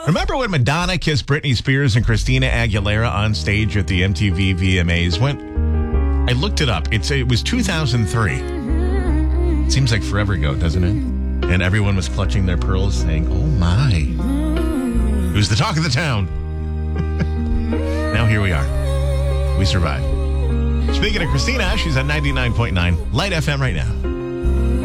Remember when Madonna kissed Britney Spears and Christina Aguilera on stage at the MTV VMAs? I looked it up. It was 2003. It seems like forever ago, doesn't it? And everyone was clutching their pearls saying, oh my. It was the talk of the town. Now here we are. We survived. Speaking of Christina, she's at 99.9 Light FM right now.